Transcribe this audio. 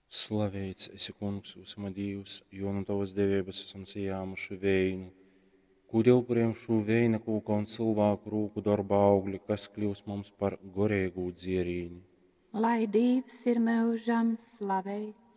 Slavēts esi, Kungs, visuma Dievs, jo no tavas dievības esam sajāmuši vēju, kuri upuriem šo vēja kūka un cilvēku rūku darba augļi, kas kļūs mums par gorēgu dzierīni. Lai Dievs ir mūžam slavēts.